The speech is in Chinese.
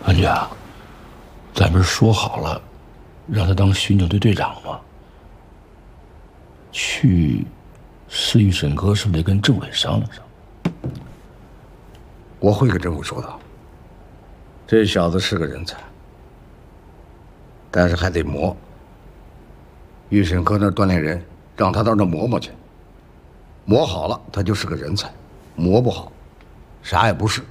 安局啊，咱不是说好了，让他当巡警队队长吗？去市玉审科是不是得跟政委商量商量？ 我会跟政委说的。这小子是个人才，但是还得磨。预审科那儿锻炼人，让他到那儿磨磨去。磨好了，他就是个人才；磨不好，啥也不是。